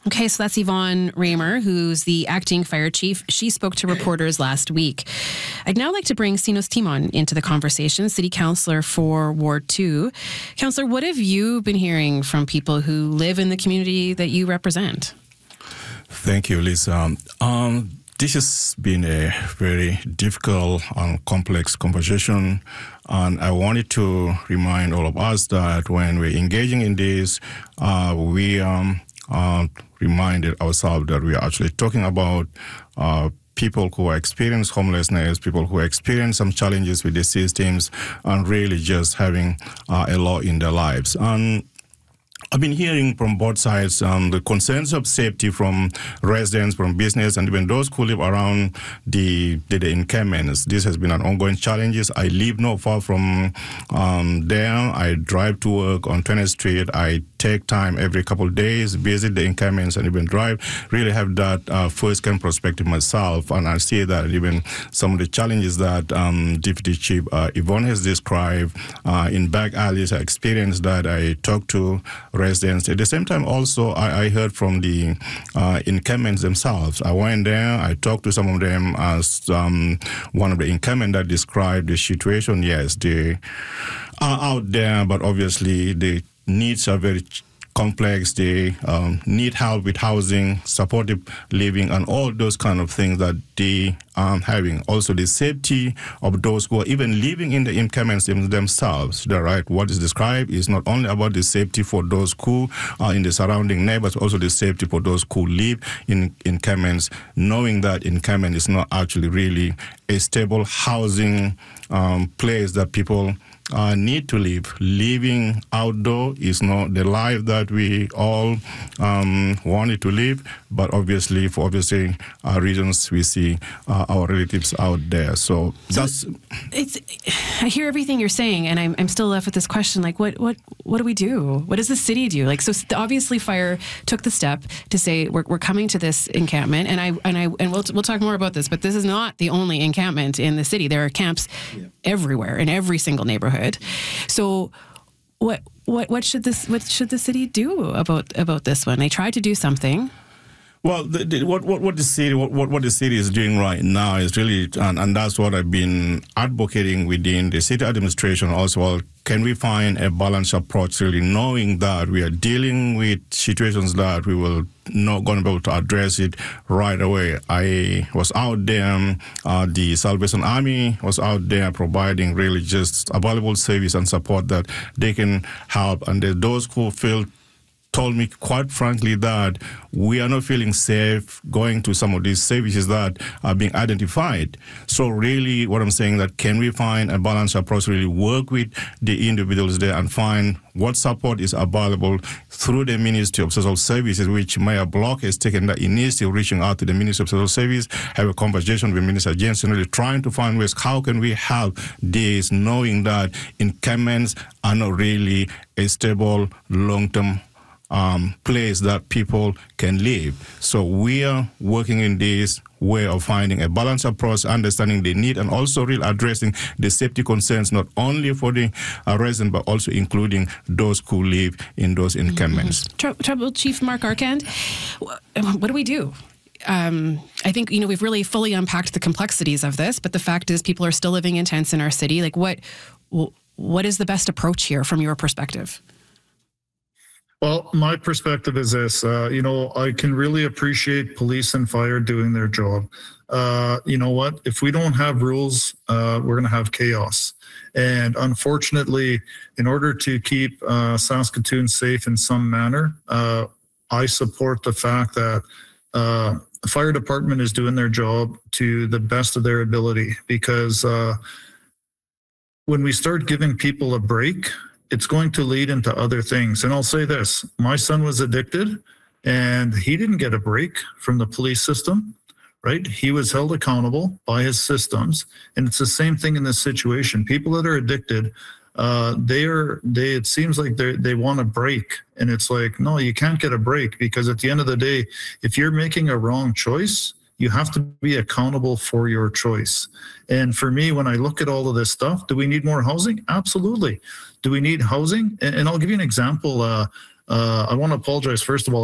Okay, so that's Yvonne Raymer, who's the acting fire chief. She spoke to reporters last week. I'd now like to bring Sinos Timon into the conversation, city councillor for Ward 2. Councillor, what have you been hearing from people who live in the community that you represent? Thank you, Lisa. This has been a very difficult and complex conversation, and I wanted to remind all of us that when we're engaging in this, we reminded ourselves that we are actually talking about people who experience homelessness, people who experience some challenges with the systems, and really just having a lot in their lives. And I've been hearing from both sides the concerns of safety from residents, from business, and even those who live around the encampments. This has been an ongoing challenge. I live not far from there. I drive to work on 20th Street. I take time every couple of days, visit the encampments, and even drive. Really have that first-hand perspective myself, and I see that even some of the challenges that Deputy Chief Yvonne has described in back alleys, I experienced that. I talked to residents. At the same time, also, I heard from the encampments themselves. I went there, I talked to some of them as one of the encampment that described the situation. Yes, they are out there, but obviously the needs are very complex. They need help with housing, supportive living, and all those kind of things that they are having. Also, the safety of those who are even living in the encampments themselves. The right, what is described is not only about the safety for those who are in the surrounding neighbors, but also the safety for those who live in encampments, knowing that encampment is not actually really a stable housing place that people need to live. Living outdoor is not the life that we all wanted to live, but obviously, for obviously reasons, we see our relatives out there. So that's. I hear everything you're saying, and I'm still left with this question: like, what do we do? What does the city do? Like, so obviously, fire took the step to say we're coming to this encampment, and we'll talk more about this. But this is not the only encampment in the city. There are camps everywhere in every single neighborhood. So what should the city do about this one? They tried to do something. Well, what the city is doing right now is really, and that's what I've been advocating within the city administration also. Well, can we find a balanced approach, really knowing that we are dealing with situations that we will not going to be able to address it right away. I was out there, the Salvation Army was out there providing really just available service and support that they can help. And those who feel told me quite frankly that we are not feeling safe going to some of these services that are being identified. So really what I'm saying that can we find a balanced approach, really work with the individuals there and find what support is available through the Ministry of Social Services, which Mayor Block has taken the initiative, reaching out to the Ministry of Social Services, have a conversation with Minister Jensen, really trying to find ways, how can we help this, knowing that encampments are not really a stable long-term place that people can live. So we are working in this way of finding a balanced approach, understanding the need, and also really addressing the safety concerns, not only for the residents, but also including those who live in those encampments. Tribal Chief Mark Arcand, what do we do? I think, we've really fully unpacked the complexities of this, but the fact is people are still living in tents in our city. Like, what is the best approach here from your perspective? Well, my perspective is this, I can really appreciate police and fire doing their job. You know what? If we don't have rules, we're going to have chaos. And unfortunately, in order to keep Saskatoon safe in some manner, I support the fact that the fire department is doing their job to the best of their ability, because when we start giving people a break, it's going to lead into other things. And I'll say this, my son was addicted and he didn't get a break from the police system, right? He was held accountable by his systems. And it's the same thing in this situation. People that are addicted, it seems like they want a break. And it's like, no, you can't get a break, because at the end of the day, if you're making a wrong choice, you have to be accountable for your choice. And for me, when I look at all of this stuff, do we need more housing? Absolutely. Do we need housing? And I'll give you an example. I want to apologize, first of all.